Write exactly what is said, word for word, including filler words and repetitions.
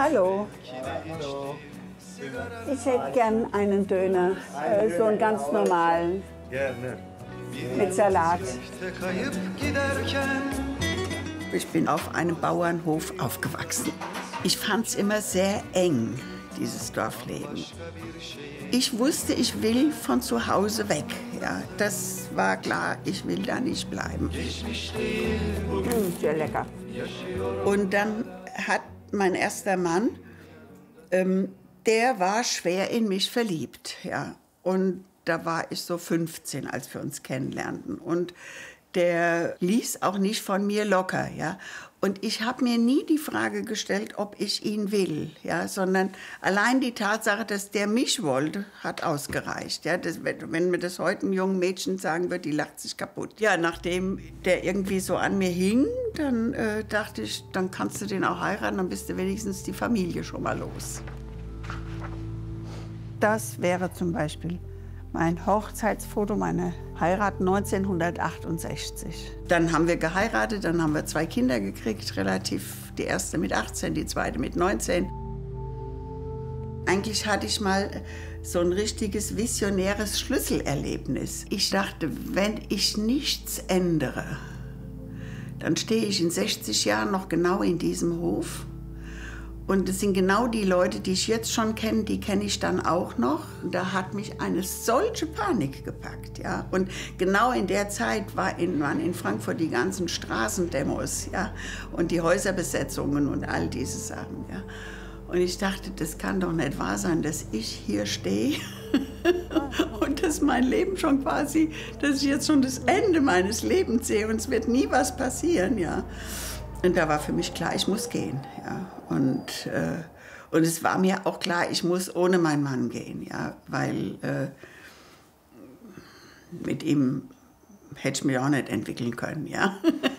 Hallo. Hallo. Ich hätte gern einen Döner, äh, so einen ganz normalen, Gerne. mit Salat. Ich bin auf einem Bauernhof aufgewachsen. Ich fand es immer sehr eng, dieses Dorfleben. Ich wusste, ich will von zu Hause weg. Ja, das war klar, ich will da nicht bleiben. Mm, sehr lecker. Und dann hat mein erster Mann, ähm, der war schwer in mich verliebt. Ja. Und da war ich so fünfzehn, als wir uns kennenlernten. Und der ließ auch nicht von mir locker. Ja. Und ich habe mir nie die Frage gestellt, ob ich ihn will, ja, sondern allein die Tatsache, dass der mich wollte, hat ausgereicht. Ja. Das, wenn mir das heute ein jungen Mädchen sagen wird, die lacht sich kaputt. Ja, nachdem der irgendwie so an mir hing, dann äh, dachte ich, dann kannst du den auch heiraten, dann bist du wenigstens die Familie schon mal los. Das wäre zum Beispiel mein Hochzeitsfoto, meine Heirat neunzehnhundertachtundsechzig. Dann haben wir geheiratet, dann haben wir zwei Kinder gekriegt, relativ, die erste mit achtzehn, die zweite mit neunzehn. Eigentlich hatte ich mal so ein richtiges visionäres Schlüsselerlebnis. Ich dachte, wenn ich nichts ändere, dann stehe ich in sechzig Jahren noch genau in diesem Hof. Und es sind genau die Leute, die ich jetzt schon kenne, die kenne ich dann auch noch. Und da hat mich eine solche Panik gepackt. Ja? Und genau in der Zeit war in, waren in Frankfurt die ganzen Straßendemos, ja? Und die Häuserbesetzungen und all diese Sachen. Ja? Und ich dachte, das kann doch nicht wahr sein, dass ich hier stehe und dass mein Leben schon quasi, dass ich jetzt schon das Ende meines Lebens sehe und es wird nie was passieren. Ja? Und da war für mich klar, ich muss gehen. Ja. Und, äh, und es war mir auch klar, ich muss ohne meinen Mann gehen. Ja, weil äh, mit ihm hätte ich mich auch nicht entwickeln können. Ja.